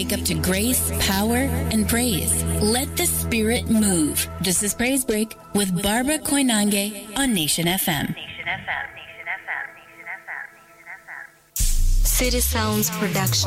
wake up to grace, power, and praise. Let the Spirit move. This is Praise Break with Barbara Koinange on Nation FM. City Sounds Production.